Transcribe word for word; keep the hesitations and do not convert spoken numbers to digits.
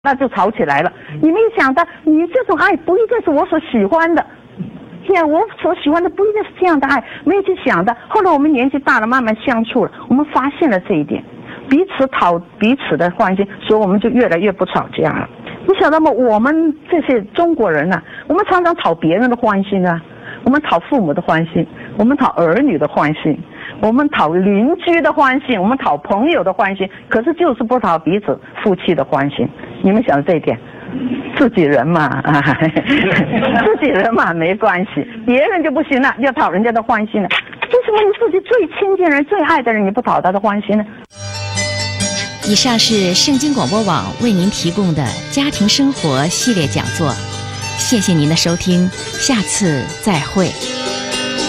那就吵起来了。你没想到，你这种爱不一定是我所喜欢的。这样我所喜欢的不一定是这样的爱，没有去想的。后来我们年纪大了，慢慢相处了，我们发现了这一点，彼此讨彼此的欢心，所以我们就越来越不吵架了。你晓得吗？我们这些中国人啊，我们常常讨别人的欢心啊，我们讨父母的欢心，我们讨儿女的欢心，我们讨邻居的欢心，我们讨朋友的欢心，可是就是不讨彼此夫妻的欢心。你们晓得这一点？自己人嘛，啊，自己人嘛没关系，别人就不行了，要讨人家的欢心了。为什么你自己最亲近人、最爱的人，你不讨他的欢心呢？ 以上是圣经广播网为您提供的家庭生活系列讲座，谢谢您的收听，下次再会。